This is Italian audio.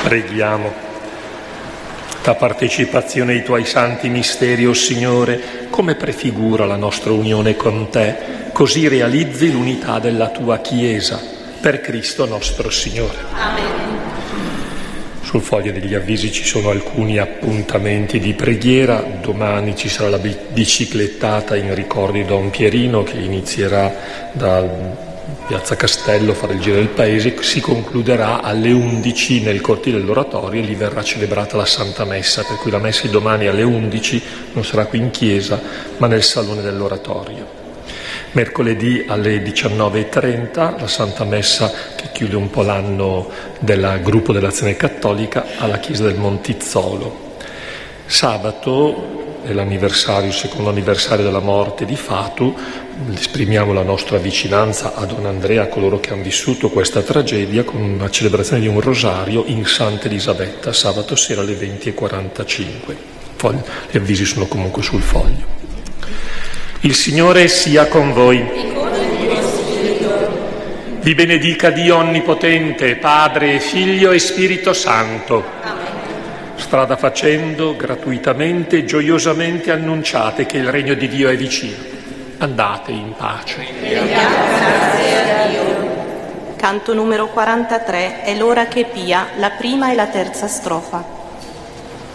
Preghiamo. La partecipazione ai Tuoi santi misteri, o Signore, come prefigura la nostra unione con Te, così realizzi l'unità della Tua Chiesa, per Cristo nostro Signore. Amen. Sul foglio degli avvisi ci sono alcuni appuntamenti di preghiera. Domani ci sarà la biciclettata in ricordo di Don Pierino, che inizierà da Piazza Castello, fare il giro del paese, si concluderà alle 11 nel cortile dell'oratorio e lì verrà celebrata la Santa Messa, per cui la messa di domani alle 11 non sarà qui in chiesa ma nel salone dell'oratorio. Mercoledì alle 19:30 la Santa Messa che chiude un po' l'anno del gruppo dell'Azione Cattolica alla chiesa del Montizzolo. Sabato è l'anniversario, il secondo anniversario della morte di Fatu. Esprimiamo la nostra vicinanza a Don Andrea, a coloro che hanno vissuto questa tragedia, con una celebrazione di un rosario in Santa Elisabetta, sabato sera alle 20:45. Gli avvisi sono comunque sul foglio. Il Signore sia con voi. Vi benedica Dio Onnipotente, Padre, Figlio e Spirito Santo. Strada facendo, gratuitamente e gioiosamente annunciate che il regno di Dio è vicino. Andate in pace. Grazie a Dio. Canto numero 43, è l'ora che pia, la prima e la terza strofa.